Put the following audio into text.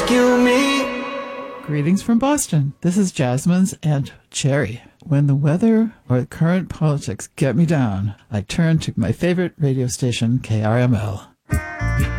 rescue me. Greetings from Boston. This is Jasmine's Aunt Cherry. When the weather or current politics get me down, I turn to my favorite radio station, KRML.